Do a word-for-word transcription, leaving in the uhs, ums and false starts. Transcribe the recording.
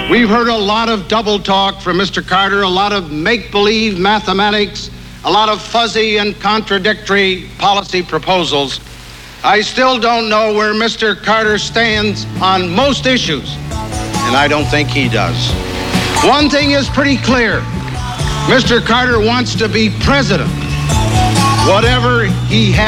We've heard a lot of double talk from Mister Carter, a lot of make-believe mathematics, a lot of fuzzy and contradictory policy proposals. I still don't know where Mister Carter stands on most issues, and I don't think he does. One thing is pretty clear. Mister Carter wants to be president. Whatever he has